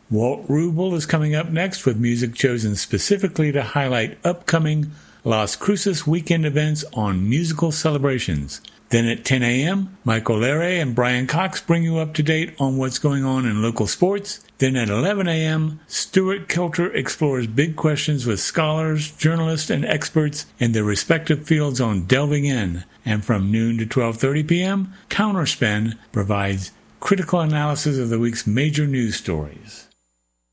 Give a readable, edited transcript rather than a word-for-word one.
Walt Rubel is coming up next with music chosen specifically to highlight upcoming Las Cruces weekend events on musical celebrations. Then at 10 a.m., Michael Larry and Brian Cox bring you up to date on what's going on in local sports. Then at 11 a.m., Stuart Kilter explores big questions with scholars, journalists, and experts in their respective fields on Delving In. And from noon to 12:30 p.m., Counterspin provides critical analysis of the week's major news stories.